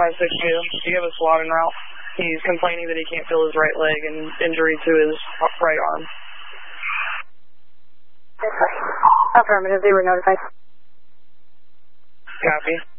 562. Do you have a SWAT en route? He's complaining that he can't feel his right leg and injury to his right arm. Affirmative, they were notified. Copy.